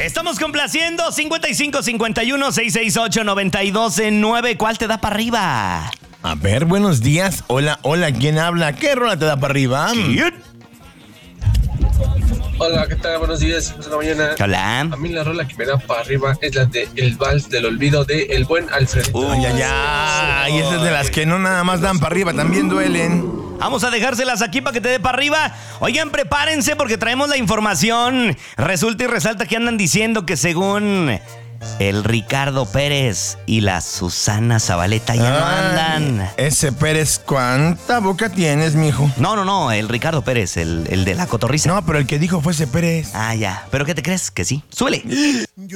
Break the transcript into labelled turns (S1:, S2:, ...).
S1: Estamos complaciendo 55 51 668 92 ¿Cuál te da para arriba?
S2: A ver, buenos días. Hola, ¿quién habla? ¿Qué rola te da para arriba?
S3: Hola, ¿qué tal? Buenos días, de la mañana.
S1: Hola.
S3: A mí la rola que me da para arriba es la de El Vals del Olvido de El Buen Alfredito.
S2: Ay. Esas de las que no nada más dan para arriba, también duelen.
S1: Vamos a dejárselas aquí para que te dé para arriba. Oigan, prepárense porque traemos la información. Resulta y resalta que andan diciendo que según el Ricardo Pérez y la Susana Zabaleta ya no andan.
S2: Ese Pérez, ¿cuánta boca tienes, mijo?
S1: No, el Ricardo Pérez, el de la cotorriza.
S2: No, pero el que dijo fue ese Pérez.
S1: Ah, ya. ¿Pero qué te crees? Que sí. ¡Súbele!